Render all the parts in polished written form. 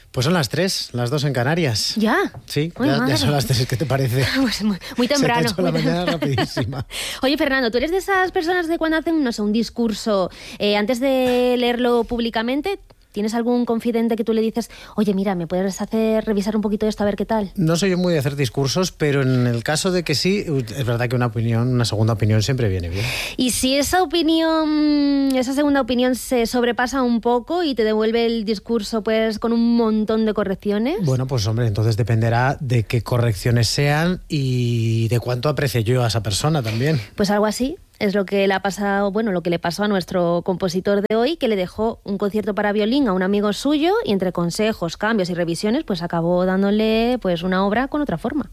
Pues son las 3, las 2 en Canarias. ¿Ya? Sí, Uy, ya son las 3, ¿qué te parece? Pues muy temprano. Se te ha hecho la mañana rapidísima. Oye, Fernando, ¿tú eres de esas personas de cuando hacen, no sé, un discurso, antes de leerlo públicamente, tienes algún confidente que tú le dices, oye, mira, ¿me puedes hacer revisar un poquito esto a ver qué tal? No soy yo muy de hacer discursos, pero en el caso de que sí, es verdad que una segunda opinión siempre viene bien. Y si esa segunda opinión se sobrepasa un poco y te devuelve el discurso pues con un montón de correcciones. Bueno, pues hombre, entonces dependerá de qué correcciones sean y de cuánto aprecie yo a esa persona también. Pues algo así. Es lo que le ha pasado, lo que le pasó a nuestro compositor de hoy, que le dejó un concierto para violín a un amigo suyo y entre consejos, cambios y revisiones, pues acabó dándole pues una obra con otra forma.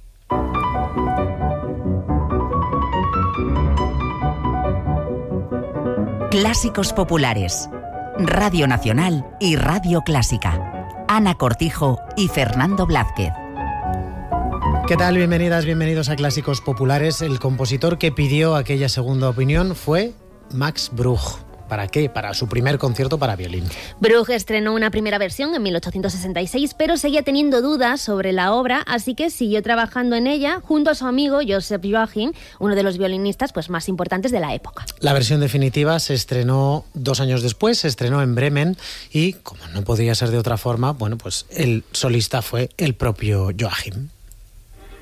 Clásicos populares. Radio Nacional y Radio Clásica. Ana Cortijo y Fernando Blázquez. ¿Qué tal? Bienvenidas, bienvenidos a Clásicos Populares. El compositor que pidió aquella segunda opinión fue Max Bruch. ¿Para qué? Para su primer concierto para violín. Bruch estrenó una primera versión en 1866, pero seguía teniendo dudas sobre la obra, así que siguió trabajando en ella junto a su amigo Joseph Joachim, uno de los violinistas pues, más importantes de la época. La versión definitiva se estrenó 2 años después, se estrenó en Bremen y, como no podía ser de otra forma, pues el solista fue el propio Joachim.